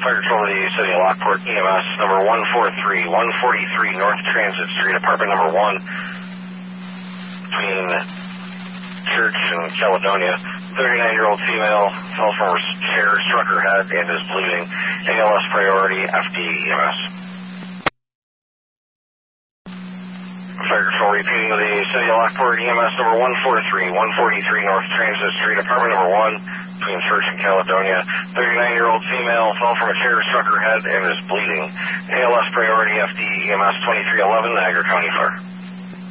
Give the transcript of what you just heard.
Fire Control to the City of Lockport, EMS number 143, 143 North Transit Street, apartment number 1, between Church and Caledonia. 39-year-old female fell from her chair, struck her head, and is bleeding. ALS priority, FD, EMS. Fire Control repeating to the City of Lockport, EMS number 143, 143 North Transit Street, apartment number 1, between Church and Caledonia. 39-year-old female fell from a chair, struck her head, and is bleeding. ALS priority, FD, EMS 2311, Niagara County Fire.